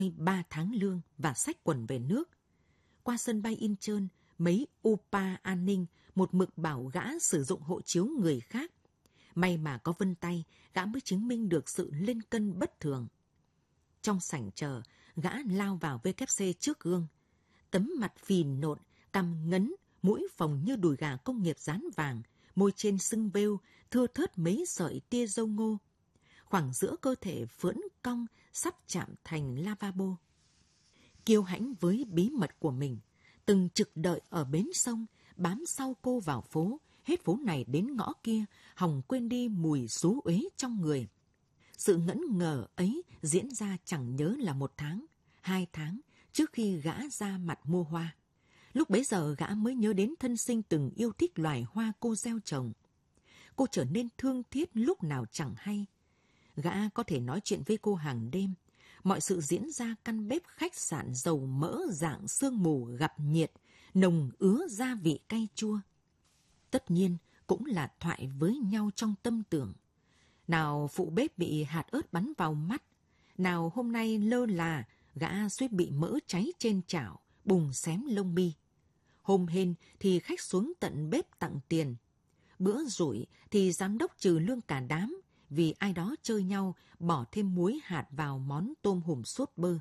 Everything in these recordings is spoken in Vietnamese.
3 tháng lương và xách quần về nước. Qua sân bay Incheon, mấy Upa an ninh một mực bảo gã sử dụng hộ chiếu người khác. May mà có vân tay, gã mới chứng minh được sự lên cân bất thường. Trong sảnh chờ, gã lao vào WC trước gương. Tấm mặt phì nộn, cằm ngấn, mũi phồng như đùi gà công nghiệp dán vàng, môi trên sưng vêu, thưa thớt mấy sợi tia râu ngô. Khoảng giữa cơ thể phưỡn cong, sắp chạm thành lavabo. Kiêu hãnh với bí mật của mình, từng trực đợi ở bến sông, bám sau cô vào phố, hết phố này đến ngõ kia, hòng quên đi mùi xú uế trong người. Sự ngẫn ngờ ấy diễn ra chẳng nhớ là 1 tháng, 2 tháng trước khi gã ra mặt mua hoa. Lúc bấy giờ gã mới nhớ đến thân sinh từng yêu thích loài hoa cô gieo trồng. Cô trở nên thương thiết lúc nào chẳng hay. Gã có thể nói chuyện với cô hàng đêm. Mọi sự diễn ra căn bếp khách sạn dầu mỡ dạng sương mù gặp nhiệt, nồng ứa gia vị cay chua. Tất nhiên cũng là thoại với nhau trong tâm tưởng. Nào phụ bếp bị hạt ớt bắn vào mắt, nào hôm nay lơ là gã suýt bị mỡ cháy trên chảo, bùng xém lông mi. Hôm hên thì khách xuống tận bếp tặng tiền. Bữa rủi thì giám đốc trừ lương cả đám vì ai đó chơi nhau bỏ thêm muối hạt vào món tôm hùm sốt bơ.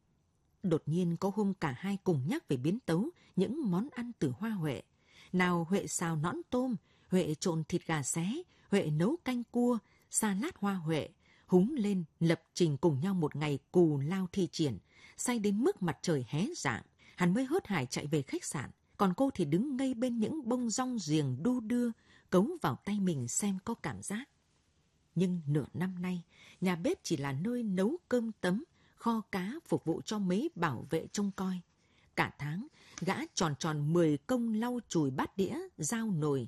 Đột nhiên có hôm cả hai cùng nhắc về biến tấu những món ăn từ hoa Huệ. Nào Huệ xào nõn tôm, Huệ trộn thịt gà xé, Huệ nấu canh cua, salad hoa Huệ, húng lên lập trình cùng nhau một ngày cù lao thi triển, say đến mức mặt trời hé rạng, hắn mới hớt hải chạy về khách sạn, còn cô thì đứng ngây bên những bông dong giềng đu đưa, cấu vào tay mình xem có cảm giác. Nhưng nửa năm nay, nhà bếp chỉ là nơi nấu cơm tấm, kho cá phục vụ cho mấy bảo vệ trông coi. Cả tháng, gã tròn 10 công lau chùi bát đĩa, dao nồi.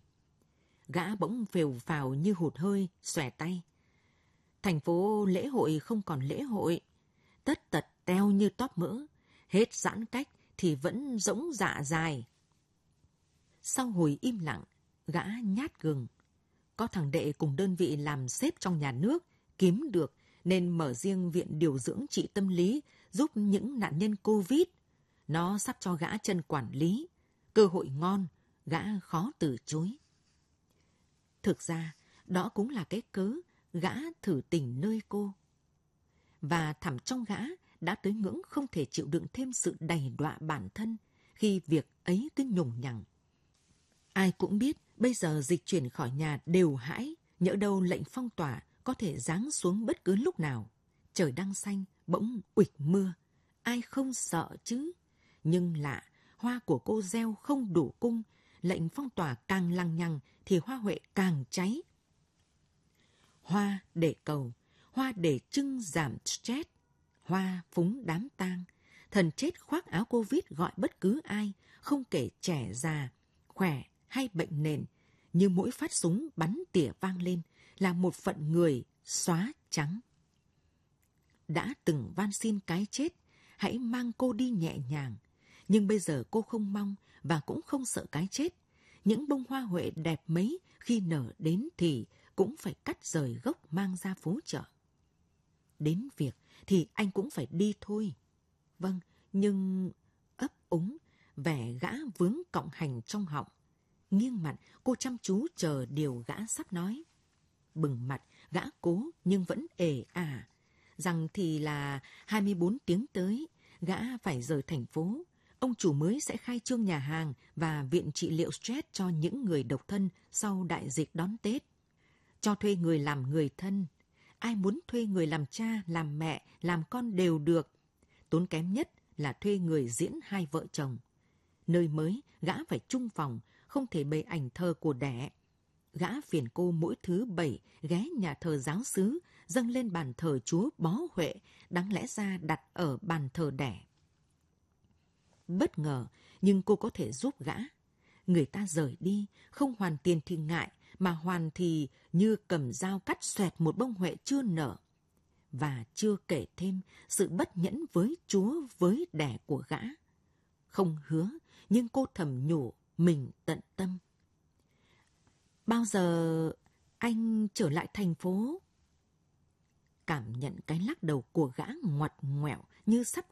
Gã bỗng phều phào như hụt hơi, xòe tay. Thành phố lễ hội không còn lễ hội. Tất tật teo như tóp mỡ. Hết giãn cách thì vẫn rỗng dạ dài. Sau hồi im lặng, gã nhát gừng. Có thằng đệ cùng đơn vị làm sếp trong nhà nước, kiếm được nên mở riêng viện điều dưỡng trị tâm lý giúp những nạn nhân Covid. Nó sắp cho gã chân quản lý. Cơ hội ngon, gã khó từ chối. Thực ra, đó cũng là cái cớ gã thử tình nơi cô. Và thẳm trong gã đã tới ngưỡng không thể chịu đựng thêm sự đầy đọa bản thân khi việc ấy cứ nhùng nhằng. Ai cũng biết bây giờ dịch chuyển khỏi nhà đều hãi, nhỡ đâu lệnh phong tỏa có thể giáng xuống bất cứ lúc nào. Trời đang xanh, bỗng uịch mưa. Ai không sợ chứ? Nhưng lạ, hoa của cô gieo không đủ cung, lệnh phong tỏa càng lằng nhằng thì hoa Huệ càng cháy. Hoa để cầu, hoa để trưng giảm stress, hoa phúng đám tang. Thần chết khoác áo Covid gọi bất cứ ai, không kể trẻ già, khỏe hay bệnh nền, như mỗi phát súng bắn tỉa vang lên là một phận người xóa trắng. Đã từng van xin cái chết, hãy mang cô đi nhẹ nhàng. Nhưng bây giờ cô không mong và cũng không sợ cái chết. Những bông hoa Huệ đẹp mấy khi nở đến thì cũng phải cắt rời gốc mang ra phố chợ. Đến việc thì anh cũng phải đi thôi. Vâng, nhưng ấp úng, vẻ gã vướng cọng hành trong họng. Nghiêng mặt, cô chăm chú chờ điều gã sắp nói. Bừng mặt, gã cố nhưng vẫn ề ả. Rằng thì là 24 tiếng tới, gã phải rời thành phố. Ông chủ mới sẽ khai trương nhà hàng và viện trị liệu stress cho những người độc thân sau đại dịch đón Tết. Cho thuê người làm người thân. Ai muốn thuê người làm cha, làm mẹ, làm con đều được. Tốn kém nhất là thuê người diễn hai vợ chồng. Nơi mới, gã phải chung phòng, không thể bày ảnh thờ của đẻ. Gã phiền cô mỗi thứ 7 ghé nhà thờ giáo xứ, dâng lên bàn thờ Chúa Bó Huệ, đáng lẽ ra đặt ở bàn thờ đẻ. Bất ngờ, nhưng cô có thể giúp gã. Người ta rời đi, không hoàn tiền thì ngại, mà hoàn thì như cầm dao cắt xoẹt một bông Huệ chưa nở. Và chưa kể thêm sự bất nhẫn với Chúa với đẻ của gã. Không hứa, nhưng cô thầm nhủ mình tận tâm. Bao giờ anh trở lại thành phố? Cảm nhận cái lắc đầu của gã ngoặt ngoẹo như sắp